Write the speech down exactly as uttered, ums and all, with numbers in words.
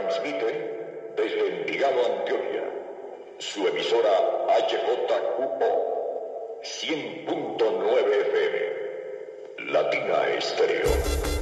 Transmite desde Envigado, Antioquia, su emisora H J Q O cien punto nueve F M, Latina Estéreo.